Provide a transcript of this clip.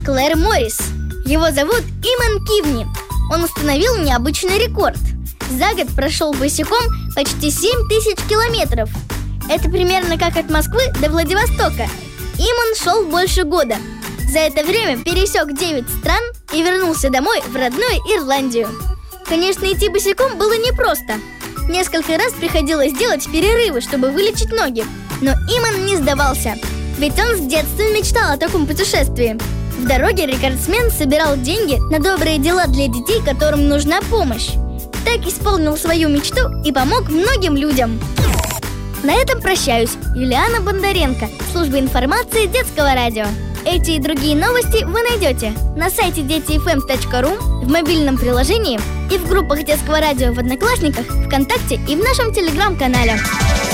Клэр Моррис. Его зовут Иман Кивни. Он установил необычный рекорд. За год прошел босиком почти 7000 километров. Это примерно как от Москвы до Владивостока. Иман шел больше года. За это время пересек 9 стран и вернулся домой в родную Ирландию. Конечно, идти босиком было непросто. Несколько раз приходилось делать перерывы, чтобы вылечить ноги. Но Иман не сдавался, ведь он с детства мечтал о таком путешествии. В дороге рекордсмен собирал деньги на добрые дела для детей, которым нужна помощь. Так исполнил свою мечту и помог многим людям. На этом прощаюсь. Юлиана Бондаренко, служба информации Детского радио. Эти и другие новости вы найдете на сайте детифм.ру, в мобильном приложении и в группах Детского радио в Одноклассниках, ВКонтакте и в нашем телеграм-канале.